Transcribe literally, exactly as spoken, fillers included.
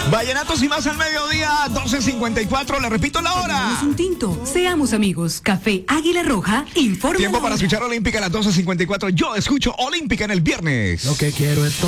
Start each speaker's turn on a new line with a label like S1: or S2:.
S1: Vallenatos y más al mediodía, doce cincuenta y cuatro. Le repito la hora.
S2: Tomemos un tinto. Seamos amigos. Café Águila Roja informa.
S1: Tiempo para escuchar Olímpica a las doce cincuenta y cuatro. Yo escucho Olímpica en el viernes.
S3: Lo que quiero es